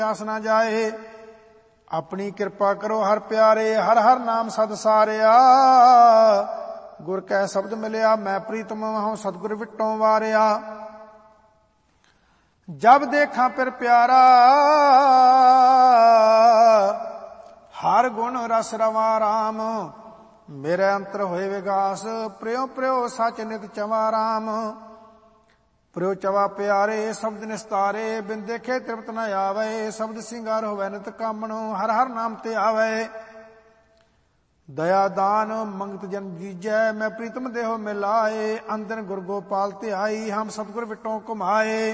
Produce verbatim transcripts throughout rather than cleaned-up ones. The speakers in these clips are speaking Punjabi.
ਆਸ ਨਾ ਜਾਏ। ਆਪਣੀ ਕਿਰਪਾ ਕਰੋ ਹਰ ਪਿਆਰੇ, ਹਰ ਹਰ ਨਾਮ ਸਦ ਸਾਰਿਆ। ਗੁਰ ਕੈ ਸ਼ਬਦ ਮਿਲਿਆ ਮੈਂ ਪ੍ਰੀਤਮ ਹਉ, ਸਤਿਗੁਰ ਵਿਟੋਂ ਵਾਰਿਆ। ਜਬ ਦੇਖਾਂ ਫਿਰ ਪਿਆਰਾ, ਹਰ ਗੁਣ ਰਸ ਰਵਾ ਰਾਮ। ਮੇਰੇ ਅੰਤਰ ਹੋਏ ਵਿਗਾਸ, ਪ੍ਰਿਉ ਪ੍ਰਿਉ ਸਚ ਨਿਤ ਚਵਾ ਰਾਮ। ਪ੍ਰਿਉ ਚਵਾ ਪਿਆਰੇ ਸ਼ਬਦ ਨਿਸਤਾਰੇ, ਬਿਨ ਦੇਖੇ ਤ੍ਰਿਪਤ ਨ ਆਵੇ। ਸ਼ਬਦ ਸਿੰਗਾਰ ਹੋਵੇ ਨਿਤ ਕਾਮਣ, ਹਰ ਹਰ ਨਾਮ ਤੇ ਆਵੇ। ਦਇਆ ਦਾਨ ਮੰਗਤ ਜਨ ਜੀਜੈ, ਮੈਂ ਪ੍ਰੀਤਮ ਦੇਹੋ ਮਿਲਾਏ। ਅੰਦਨ ਗੁਰ ਗੋਪਾਲ ਧਿਆਈ, ਹਮ ਸਤਿਗੁਰ ਵਿਟੋਂ ਘੁਮਾਏ।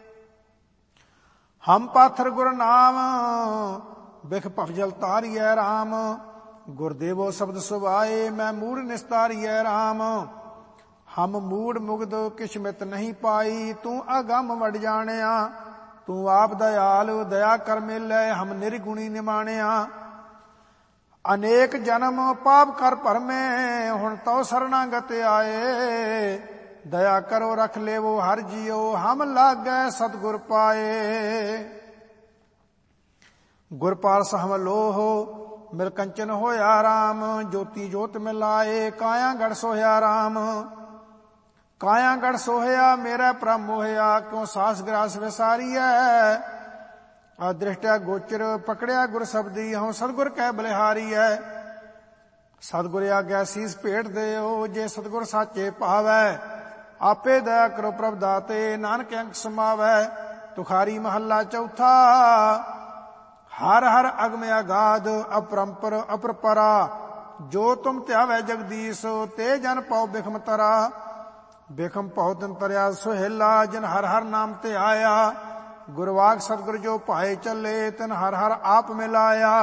ਹਮ ਪਾਥਰ ਗੁਰ ਨਾਮ, ਬਿਖ ਭਵ ਜਲ ਤਾਰੀਐ ਰਾਮ। ਗੁਰਦੇਵੋ ਸ਼ਬਦ ਸੁਭਾਏ, ਮੈਂ ਮੂੜ ਨਿਸਤਾਰੀਐ ਰਾਮ। ਹਮ ਮੂੜ ਮੁਗਦ ਕਿਸ਼ਮਿਤ ਨਹੀਂ ਪਾਈ, ਤੂੰ ਅਗੰਮ ਵਡ ਜਾਣਿਆ। ਤੂੰ ਆਪ ਦਇਆਲ ਦਇਆ ਕਰ ਮੇਲੇ, ਹਮ ਨਿਰਗੁਣੀ ਨਿਮਾਣਿਆ। ਅਨੇਕ ਜਨਮ ਪਾਪ ਕਰ ਭਰਮੇ, ਹੁਣ ਤਉ ਸਰਣਾਗਤ ਆਏ। ਦਇਆ ਕਰੋ ਰਖ ਲੇਵੋ ਹਰ ਜੀਓ, ਹਮ ਲਾਗੈ ਸਤਿਗੁਰ ਪਾਏ। ਗੁਰ ਪਾਰਸ ਹਮ ਲੋਹ, ਮਿਲ ਕੰਚਨ ਹੋਇਆ ਰਾਮ। ਜੋਤੀ ਜੋਤ ਮਿਲਾਏ, ਕਾਇਆ ਗੜ ਸੋਹਿਆ ਰਾਮ। ਕਾਇਆ ਗੜ ਸੋਹਿਆ ਮੇਰਾ ਪ੍ਰਮ ਮੋਹਿਆ, ਕਿਉ ਸਾਸ ਗਰਾਸ ਵਿਸਾਰੀਐ। ਅਦ੍ਰਿਸ਼ਟਿਆ ਗੋਚਰ ਪਕੜਿਆ ਗੁਰ ਸਬਦੀ, ਹਉ ਸਤਿਗੁਰ ਕੈ ਬਲਿਹਾਰੀਐ। ਸਤਿਗੁਰ ਆਗਿਆ ਸੀਸ ਭੇਟ ਦਿਓ, ਜੇ ਸਤਿਗੁਰ ਸਾਚੇ ਭਾਵੈ। ਆਪੇ ਦਇਆ ਕਰੋ ਪ੍ਰਭ ਦਾਤੇ, ਨਾਨਕ ਅੰਕ ਸਮਾਵੈ। ਤੁਖਾਰੀ ਮਹੱਲਾ ਚੌਥਾ। ਹਰ ਹਰ ਅਗਮ ਅਗਾਧ, ਅਪਰੰਪਰ ਅਪਰਪਰਾ। ਜੋ ਤੁਮ ਧਿਆਵੈ ਜਗਦੀਸ਼, ਤੇ ਜਨ ਪਾਉ ਬਿਖਮ ਤਰਾ। ਬਿਖਮ ਪਾਉ ਤਿਨ ਤਰਿਆ ਸੁਹੇਲਾ, ਜਿਨ ਹਰ ਹਰ ਨਾਮ ਤੇ ਆਇਆ। ਗੁਰਵਾਕ ਸਤਿਗੁਰ ਜੋ ਭਾਏ ਚੱਲੇ, ਤਿਨ ਹਰ ਹਰ ਆਪ ਮਿਲਾਇਆ।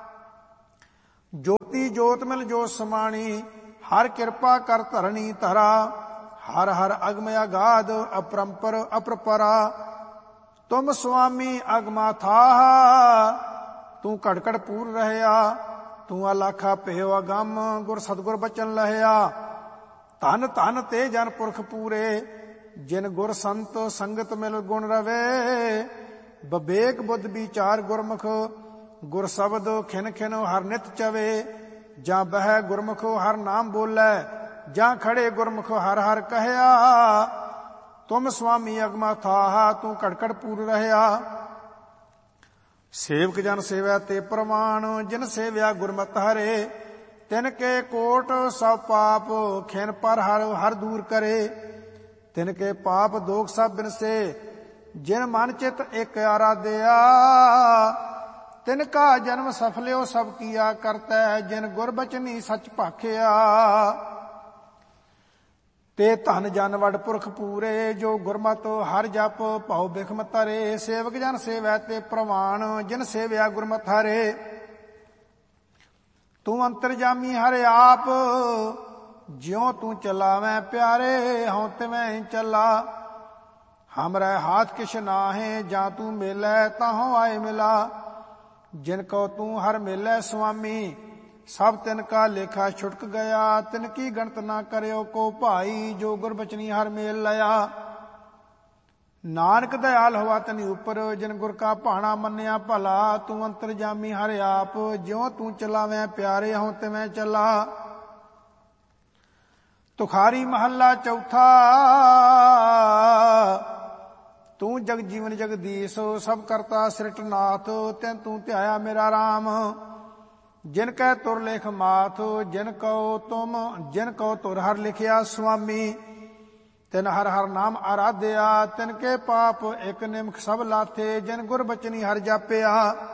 ਜੋਤੀ ਜੋਤ ਮਿਲ ਜੋ ਸਮਾਣੀ, ਹਰ ਕਿਰਪਾ ਕਰ ਧਰਣੀ ਧਰਾ। ਹਰ ਹਰ ਅਗਮ ਅਗਾਧ, ਅਪਰੰਪਰ ਅਪਰਪਰਾ। ਤੁਮ ਸੁਆਮੀ ਅਗਮਾ ਥਾਹ, ਤੂੰ ਘੜ ਘੜ ਪੂਰ ਰਹਿਆ। ਤੂੰ ਅਲਾਖਾ ਭਇਓ ਅਗੰਮ, ਗੁਰ ਸਤਿਗੁਰ ਬਚਨ ਲਹਿਆ। ਧਨ ਧਨ ਤੇ ਜਨ ਪੁਰਖ ਪੂਰੇ, ਜਿਨ ਗੁਰ ਸੰਤ ਸੰਗਤ ਮਿਲ ਗੁਣ ਰਵੇ। ਬਵੇਕ ਬੁੱਧ ਵਿਚਾਰ ਗੁਰਮੁਖ, ਗੁਰ ਸ਼ਬਦ ਖਿਨ ਖਿਨ ਹਰ ਨਿਤ ਚਵੇ। ਜਾਂ ਬਹਿ ਗੁਰਮੁਖ ਹਰ ਨਾਮ ਬੋਲੇ, ਜਾਂ ਖੜੇ ਗੁਰਮੁਖ ਹਰ ਹਰ ਕਹਿਆ। ਤੁਮ ਸੁਆਮੀ ਅਗਮਾ ਥਾਹ, ਤੂੰ ਘੜ ਘੜ ਪੂਰ ਰਹਿਆ। ਸੇਵਕ ਜਨ ਸੇਵੈ ਤੇ ਪ੍ਰਮਾਣ, ਜਿਨ ਸੇਵਿਆ ਗੁਰਮਤਿ ਹਰੇ। ਤਿਨ ਕੇ ਕੋਟ ਸਭ ਪਾਪ, ਖਿਨ ਪਰ ਹਰ ਹਰ ਦੂਰ ਕਰੇ। ਤਿਨ ਕੇ ਪਾਪ ਦੋਖ ਸਭ ਬਿਨਸੇ, ਜਿਨ ਮਨ ਚਿਤ ਇਕ ਆਰਾਧਿਆ। ਤਿਨ ਕਾ ਜਨਮ ਸਫਲਿਓ ਸਭ ਕੀਆ ਕਰਤੈ, ਜਿਨ ਗੁਰ ਬਚਨੀ ਸਚ ਭਾਖਿਆ। ਤੇ ਧਨ ਜਨ ਵਡ ਪੁਰਖ ਪੂਰੇ, ਜੋ ਗੁਰਮਤਿ ਹਰ ਜਪ ਭਉ ਬਿਖਮ ਤਰੇ। ਸੇਵਕ ਜਨ ਸੇਵੈ ਤੇ ਪ੍ਰਵਾਨ, ਜਿਨ ਸੇਵਿਆ ਗੁਰਮਤਿ ਹਰੇ। ਤੂੰ ਅੰਤਰਜਾਮੀ ਹਰ ਆਪ, ਜਿਉ ਤੂੰ ਚਲਾਵੈ ਪਿਆਰੇ। ਹਉ ਤਿਵੈ ਚੱਲਾ, ਹਮਰੇ ਹਾਥ ਕਿਛ ਨਾਹੇ। ਜਾਂ ਤੂੰ ਮੇਲੇ ਤਾਹਉ ਆਏ ਮਿਲਾ। ਜਿਨ ਕਉ ਤੂੰ ਹਰ ਮੇਲੇ ਸੁਆਮੀ, ਸਭ ਤਿਨ ਕਾ ਲੇਖਾ ਛੁਟਕ ਗਿਆ। ਤਿਨ ਕੀ ਗਣਤ ਨਾ ਕਰਿਓ ਕੋ ਭਾਈ, ਜੋ ਗੁਰ ਬਚਨੀ ਹਰ ਮੇਲ ਲਿਆ। ਨਾਨਕ ਦਇਆਲ ਹੋਆ ਤਨੀ ਉਪਰ, ਜਿਨ ਗੁਰ ਕਾ ਭਾਣਾ ਮੰਨਿਆ ਭਲਾ। ਤੂੰ ਅੰਤਰਜਾਮੀ ਹਰ ਆਪ, ਜਿਉ ਤੂੰ ਚਲਾਵੈ ਪਿਆਰੇ। ਹਉ ਤਿਵੈ ਚੱਲਾ। ਤੁਖਾਰੀ ਮਹੱਲਾ ਚੌਥਾ। ਤੂੰ ਜਗ ਜੀਵਨ ਜਗਦੀਸ਼, ਸਭ ਕਰਤਾ ਸ੍ਰਿਸ਼ਟ ਨਾਥ। ਤੈਨ ਤੂੰ ਧਿਆਇਆ ਮੇਰਾ ਰਾਮ। ਜਿਨ ਕੈ ਤੁਰ ਲੇਖ ਮਾਥ, ਜਿਨ ਕਉ ਤੁਮ ਜਿਨ ਕਉ ਤੁਰ ਹਰ ਲਿਖਿਆ ਸੁਆਮੀ। ਤਿਨ ਹਰ ਹਰ ਨਾਮ ਆਰਾਧਿਆ। ਤਿਨ ਕੇ ਪਾਪ ਇਕ ਨਿਮਖ ਸਭ ਲਾਥੇ, ਜਿਨ ਗੁਰ ਬਚਨੀ ਹਰ ਜਾਪਿਆ।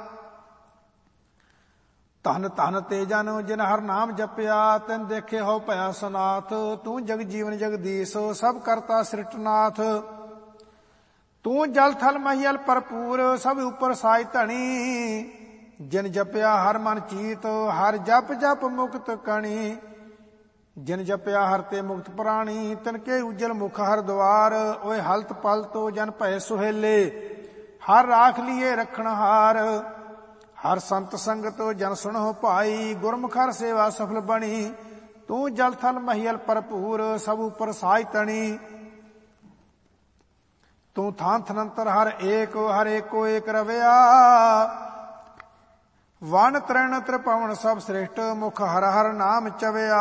ਧਨ ਧਨ ਤੇ ਜਨ ਜਿਨ ਹਰ ਨਾਮ ਜਪਿਆ। ਤਿਨ ਦੇਖੇ ਹੋ ਭਇਆ ਸਨਾਥ। ਤੂੰ ਜਗ ਜੀਵਨ ਜਗਦੀਸ਼, ਸਭ ਕਰਤਾ ਸ੍ਰਿਸ਼ਟ ਨਾਥ। ਤੂੰ ਜਲ ਥਲ ਮਹੀਲ ਭਰਪੂਰ, ਸਭ ਉਪਰ ਸਾਜ ਧਣੀ। ਜਿਨ ਜਪਿਆ ਹਰ ਮਨ ਚੀਤ, ਹਰ ਜਪ ਜਪ ਮੁਕਤ ਕਣੀ। ਜਿਨ ਜਪਿਆ ਹਰ ਤੇ ਮੁਕਤ ਪ੍ਰਾਣੀ, ਤਿਨ ਕੇ ਉਜਲ ਮੁਖ ਹਰ ਦੁਆਰ। ਓਏ ਹਲਤ ਪਲਤੋ ਜਨ ਭਏ ਸੁਹੇਲੇ, ਹਰ ਰਾਖ ਲੀਏ ਰਖਣ ਹਾਰ। ਹਰ ਸੰਤ ਸੰਗਤ ਜਨ ਸੁਣੋ ਭਾਈ, ਗੁਰਮੁਖ ਹਰ ਸੇਵਾ ਸਫਲ ਬਣੀ। ਤੂੰ ਜਲ ਥਲ ਮਹੀਲ ਭਰਪੂਰ, ਸਭ ਉਪਰ ਸਾਜ ਤਣੀ। ਤੂੰ ਥਾਂ ਥਨੰਤਰ ਹਰ ਏਕ, ਹਰ ਏਕੋ ਏਕ ਰਵਿਆ। ਵਨ ਤ੍ਰਿਣ ਤ੍ਰਿਭੁਵਨ ਸਭ ਸ੍ਰਿਸ਼ਟ, ਮੁਖ ਹਰ ਹਰ ਨਾਮ ਚਵਿਆ।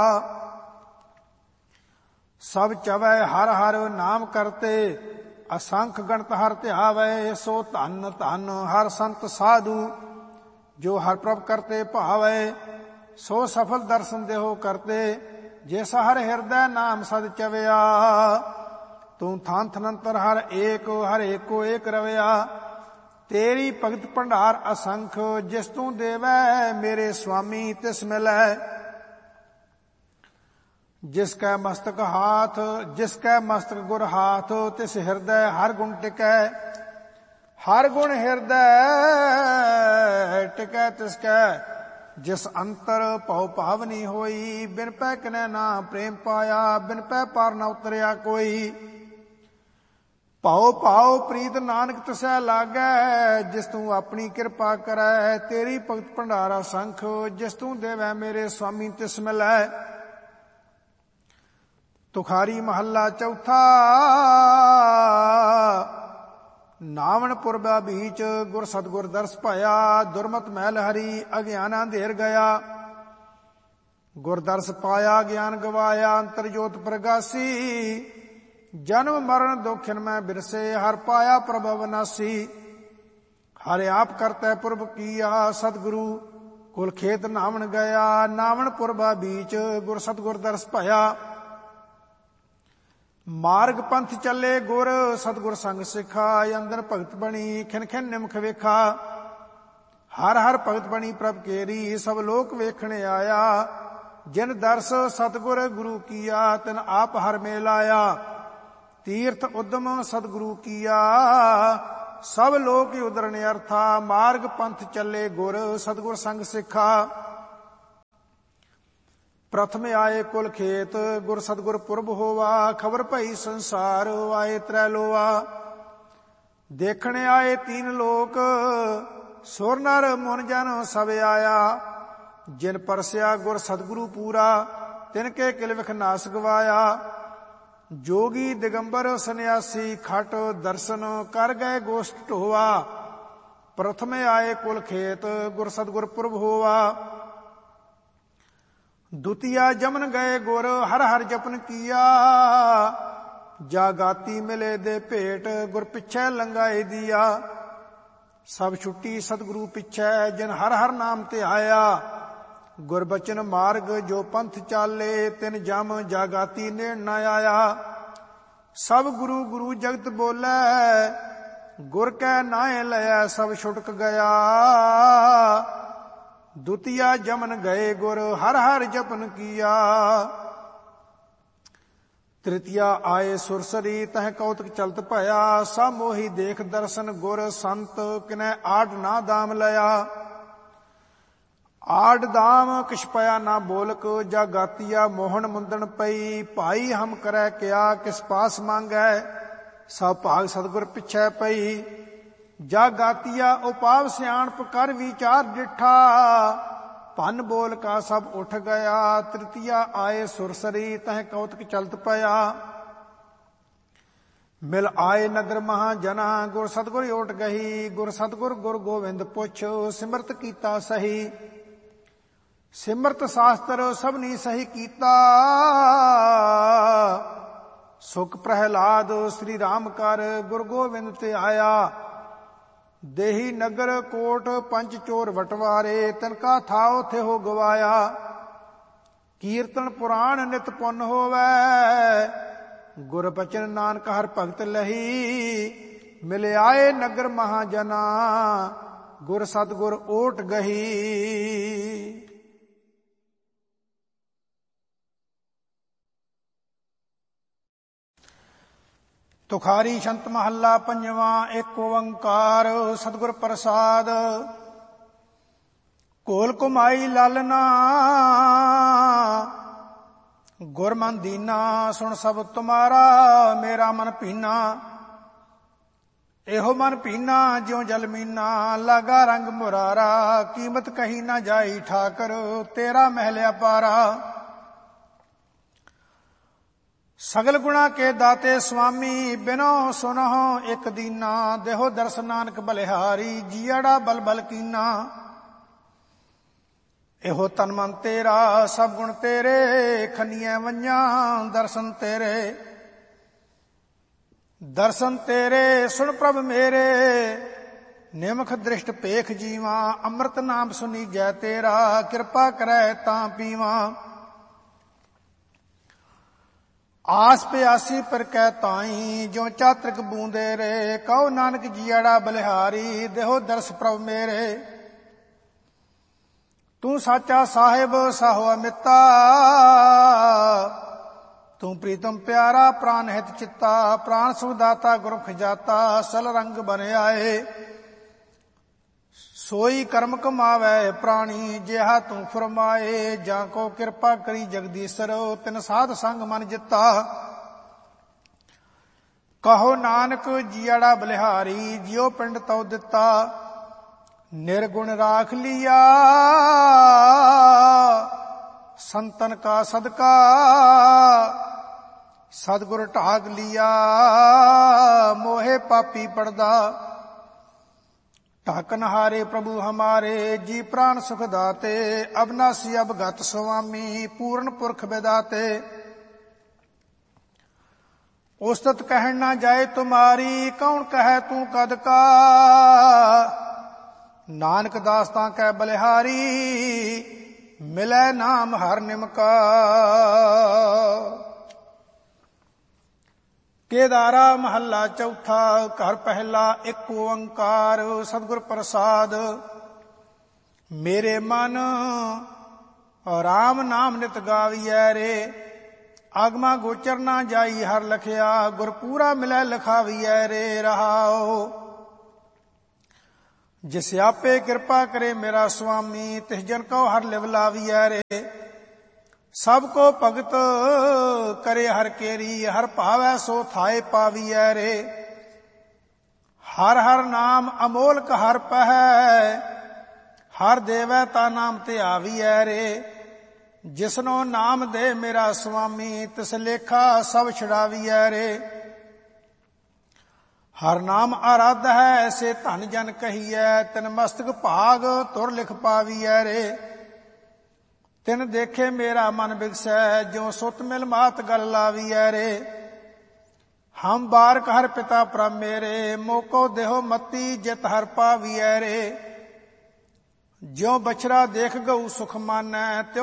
ਸਭ ਚਵੈ ਹਰ ਹਰ ਨਾਮ ਕਰਤੇ, ਅਸੰਖ ਗਣਤ ਹਰ ਧਿਆਵੈ। ਸੋ ਧਨ ਧਨ ਹਰ ਸੰਤ ਸਾਧੂ, ਜੋ ਹਰ ਪ੍ਰਭ ਕਰਤੇ ਭਾਵੈ। ਸੋ ਸਫਲ ਦਰਸ਼ਨ ਦੇਹੋ ਕਰਤੇ, ਜਿਸ ਹਰ ਹਿਰਦੈ ਨਾਮ ਸਦ ਚਵਿਆ। ਤੂੰ ਥਾਂ ਥਨੰਤਰ ਹਰ ਏਕ, ਹਰ ਏਕੋ ਏਕ ਰਵਿਆ। ਤੇਰੀ ਭਗਤ ਭੰਡਾਰ ਅਸੰਖ, ਜਿਸ ਤੂੰ ਦੇਵੈ ਮੇਰੇ ਸੁਆਮੀ ਤਿਸ ਮਿਲੈ। ਜਿਸ ਕੈ ਮਸਤਕ ਹਾਥ, ਜਿਸ ਕੈ ਮਸਤਕ ਗੁਰ ਹਾਥ, ਤਿਸ ਹਿਰਦੈ ਹਰ ਗੁਣ ਟਿਕੈ। ਹਰ ਗੁਣ ਹਿਰਦੈ ਟਿਕੈ ਤਿਸ ਕੈ, ਜਿਸ ਅੰਤਰ ਭਉ ਭਾਵਨੀ ਹੋਈ। ਬਿਨ ਪੈ ਕਿਨੈ ਨਾ ਪ੍ਰੇਮ ਪਾਇਆ, ਬਿਨ ਪੈ ਪਾਰ ਨ ਉਤਰਿਆ ਕੋਈ। ਭਉ ਭਾਉ ਪ੍ਰੀਤ ਨਾਨਕ ਤਿਸੈ ਲਾਗੈ, ਜਿਸ ਤੂੰ ਆਪਣੀ ਕਿਰਪਾ ਕਰੈ। ਤੇਰੀ ਭਗਤ ਭੰਡਾਰਾ ਸੰਖ, ਜਿਸ ਤੂੰ ਦੇਵੈ ਮੇਰੇ ਸੁਆਮੀ ਤਿਸ ਮਿਲੈ। ਤੁਖਾਰੀ ਮਹੱਲਾ ਚੌਥਾ। ਨਾਵਣ ਪੁਰਬਾ ਬੀਚ, ਗੁਰ ਸਤਗੁਰ ਦਰਸ ਪਾਇਆ। ਦੁਰਮਤ ਮਹਿਲ ਹਰੀ, ਅਗਿਆਨ ਅੰਧੇਰ ਗਿਆ। ਗੁਰ ਦਰਸ ਪਾਇਆ, ਗਿਆਨ ਗਵਾਇਆ। ਅੰਤਰ ਜੋਤ ਪ੍ਰਗਾਸੀ, ਜਨਮ ਮਰਨ ਦੁਖਿਨ ਮੈਂ ਬਿਰਸੇ। ਹਰ ਪਾਇਆ ਪ੍ਰਭ ਅਵਨਾਸੀ, ਹਰਿ ਆਪ ਕਰਤੈ ਪੁਰਬ ਕੀਆ। ਸਤਿਗੁਰੂ ਕੁਲ ਖੇਤ ਨਾਵਣ ਗਿਆ। ਨਾਵਣ ਪੁਰਬਾ ਬੀਚ, ਗੁਰ ਸਤਗੁਰ ਦਰਸ ਪਾਇਆ। ਮਾਰਗ ਪੰਥ ਚੱਲੇ ਗੁਰ, ਸਤਿਗੁਰ ਸੰਗ ਸਿੱਖਾ। ਅੰਦਰ ਭਗਤ ਬਣੀ, ਖਿਨ ਖਿਨ ਨਿਮਖ ਵੇਖਾ। ਹਰ ਹਰ ਭਗਤ ਬਣੀ ਪ੍ਰਭ ਕੇਰੀ, ਸਭ ਲੋਕ ਵੇਖਣ ਆਇਆ। ਜਿਨ ਦਰਸ ਸਤਿਗੁਰ ਗੁਰੂ ਕੀਆ, ਤਿਨ ਆਪ ਹਰ ਮੇਲ ਆਇਆ। ਤੀਰਥ ਉਦਮ ਸਤਿਗੁਰੂ ਕੀਆ, ਸਭ ਲੋਕ ਉਦਰਨ ਅਰਥਾ। ਮਾਰਗ ਪੰਥ ਚੱਲੇ ਗੁਰ, ਸਤਿਗੁਰ ਸੰਗ ਸਿੱਖਾ। ਪ੍ਰਥਮ ਆਏ ਕੁਲ ਖੇਤ, ਗੁਰ ਸਤਿਗੁਰ ਪੁਰਬ ਹੋਵਾ। ਖਬਰ ਭਈ ਸੰਸਾਰ, ਆਏ ਤ੍ਰੈ ਲੋਆ। ਦੇਖਣ ਆਏ ਤੀਨ ਲੋਕ, ਸੁਰ ਨਰ ਮੁਨ ਜਨ ਸਭ ਆਇਆ। ਜਿਨ ਪਰਸਿਆ ਗੁਰ ਸਤਿਗੁਰੂ ਪੂਰਾ, ਤਿਨ ਕੇ ਕਿਲ ਵਿਖ ਨਾਸ ਗਵਾਇਆ। ਜੋਗੀ ਦਿਗੰਬਰ ਸੰਨਿਆਸੀ, ਖਟ ਦਰਸ਼ਨ ਕਰ ਗਏ ਗੋਸ਼ਟ ਢੋਆ। ਪ੍ਰਥਮ ਆਏ ਕੁਲ ਖੇਤ, ਗੁਰ ਸਤਿਗੁਰ ਪੁਰਬ ਹੋਵਾ। ਦੁਤੀਆ ਜਮਨ ਗਏ ਗੁਰ, ਹਰ ਹਰ ਜਪਨ ਕੀਆ। ਜਾਗਾਤੀ ਮਿਲੇ ਦੇ ਭੇਟ, ਗੁਰ ਪਿੱਛੇ ਲੰਗਾਏ ਦੀਆ। ਸਭ ਛੁੱਟੀ ਸਤਿਗੁਰੂ ਪਿੱਛੇ, ਜਿਨ ਹਰ ਹਰ ਨਾਮ ਤੇ ਆਇਆ। ਗੁਰ ਬਚਨ ਮਾਰਗ ਜੋ ਪੰਥ ਚਾਲੇ, ਤਿਨ ਜਮ ਜਾਗਾਤੀ ਨੇੜ ਨ ਆਇਆ। ਸਭ ਗੁਰੂ ਗੁਰੂ ਜਗਤ ਬੋਲੇ, ਗੁਰ ਕੈ ਨਾਏ ਲਿਆ ਸਭ ਛੁਟਕ ਗਿਆ। ਦੁਤੀਆ ਜਮਨ ਗਏ ਗੁਰ, ਹਰ ਹਰ ਜਪਨ ਕੀਆ। ਤ੍ਰਿਤੀਆ ਆਏ ਸੁਰਸਰੀ, ਤਹ ਕੌਤਕ ਚਲਤ ਭਇਆ। ਸਭ ਮੋਹੀ ਦੇਖ ਦਰਸ਼ਨ ਗੁਰ, ਸੰਤ ਕਿਨੈ ਆਡ ਨਾ ਦਾਮ ਲਿਆ। ਆਡ ਦਾਮ ਕਿਛ ਪਿਆ ਨਾ ਬੋਲਕ, ਜਾਗਾਤੀਆ ਮੋਹਨ ਮੁੰਦਣ ਪਈ। ਭਾਈ ਹਮ ਕਰੈ ਕਿਆ, ਕਿਸ ਪਾਸ ਮੰਗੈ। ਸਭ ਭਾਗ ਸਤਿਗੁਰ ਪਿੱਛੇ ਪਈ। ਜਾਗਾਤੀਆ ਉਪਾਵ ਸਿਆਣਪ ਕਰ ਵਿਚਾਰ ਡਿਠਾ। ਭੰਨ ਬੋਲ ਕਾ ਸਭ ਉੱਠ ਗਿਆ। ਤ੍ਰਿਤੀਆ ਆਏ ਸੁਰਸਰੀ, ਤਹ ਕੌਤਕ ਚਲਤ ਪਿਆ। ਮਿਲ ਆਏ ਨਗਰ ਮਹਾਜਨਾ, ਗੁਰ ਸਤਿਗੁਰ ਓਟ ਗਹੀ। ਗੁਰ ਸਤਿਗੁਰ ਗੁਰ ਗੋਬਿੰਦ ਪੁੱਛ, ਸਿਮਰਤ ਕੀਤਾ ਸਹੀ। ਸਿਮਰਤ ਸ਼ਾਸਤਰ ਸਭਨੀ ਸਹੀ ਕੀਤਾ। ਸੁਖ ਪ੍ਰਹਿਲਾਦ ਸ੍ਰੀ ਰਾਮ ਕਰ, ਗੁਰ ਗੋਬਿੰਦ ਤੇ ਆਇਆ। ਦੇਹੀ ਨਗਰ ਕੋਟ ਪੰਜ ਚੋਰ ਵਟਵਾਰੇ, ਤਿਨਕਾ ਥਾਉ ਥਿਓ ਗਵਾਇਆ। ਕੀਰਤਨ ਪੁਰਾਣ ਨਿਤ ਪੁੰਨ ਹੋਵੈ, ਗੁਰ ਬਚਨ ਨਾਨਕ ਹਰ ਭਗਤ ਲਹੀ। ਮਿਲ ਆਏ ਨਗਰ ਮਹਾਜਨਾ, ਗੁਰ ਸਤਿਗੁਰ ਓਟ ਗਹੀ। ਤੁਖਾਰੀ ਛੰਤ ਮਹੱਲਾ ਪੰਜਵਾਂ। ਏਕ ਓੰਕਾਰ ਸਤਿਗੁਰ ਪ੍ਰਸਾਦ। ਘੋਲ ਘੁਮਾਈ ਲਾਲਨਾ, ਗੁਰ ਮਨ ਦੀਨਾ। ਸੁਣ ਸਭ ਤੁਮਾਰਾ, ਮੇਰਾ ਮਨ ਭੀਨਾ। ਇਹੋ ਮਨ ਭੀਨਾ ਜਿਉ ਜਲ ਮੀਨਾ। ਲਾਗਾ ਰੰਗ ਮੁਰਾਰਾ, ਕੀਮਤ ਕਹੀ ਨਾ ਜਾਈ ਠਾਕਰ। ਤੇਰਾ ਮਹਿਲ ਅਪਾਰਾ। सगल गुणा के दाते स्वामी बिनो सुनहो एक दीना। देहो दर्श नानक बलिहारी जियड़ा बल बल कीना। एहो तन मन तेरा सब गुण तेरे खनिए वंजा दर्शन तेरे। दर्शन तेरे सुन प्रभ मेरे निमख दृष्ट पेख जीवा। अमृत नाम सुनी जय तेरा कृपा करे तां पीवा। आस प्यासी पर कै ताई जो चातृक बूंदे रे। कहो नानक जियड़ा बलिहारी देहो दर्श प्रभ मेरे। तू साचा साहिब साहो अमिता। तू प्रीतम प्यारा प्राण हित चित्ता। प्राण सुखदाता गुरु खजाता सल रंग बन आए। सोई कर्म कमावै प्राणी जिहा तू फरमाए। जाको कृपा करी जगदीशर तिन साध संग मन जिता। कहो नानक जियड़ा बलिहारी जियो पिंड तौ दिता। निर्गुण राख लिया संतन का सदका। सदगुर ढाग लिया मोहे पापी पड़दा। ढाकन हारे प्रभु हमारे जी प्राण सुख दाते। अविनाशी अवगत स्वामी पूर्ण पुरख विदाते। उस्तत कहन ना जाए तुम्हारी कौन कहे तू कद का। नानक दास तां कै बलिहारी मिलै नाम हर निमका। केदारा महला चौथा घर पहला एक ओंकार। सतगुर प्रसाद मेरे मन राम नाम नित गावियै रे। आगमा गोचर ना जाई हर लखिया। गुर पूरा मिलै लखावियै रे रहाओ। जिस आपे कृपा करे मेरा स्वामी तिस जन को हर लिव लावियै रे। सबको भगत करे हर केरी हर भावै सो थाए पावियै रे। हर हर नाम अमोलक हर पहै। हर देवै ता नाम ते आवियै रे। जिसनो नाम दे मेरा स्वामी तिस लेखा सब छुड़ावियै रे। हर नाम आराध है से धन जन कहियै। तिन मस्तक भाग तुर लिख पावियै रे। तिन देखे मेरा मन बिगसै जो सुत मिल मात गल लावियै रे। हम बारक हर पिता प्रभ मेरे मोको देहो मती जित हर पावियै रे। ज्यों बछड़ा देख गऊ सुख मानै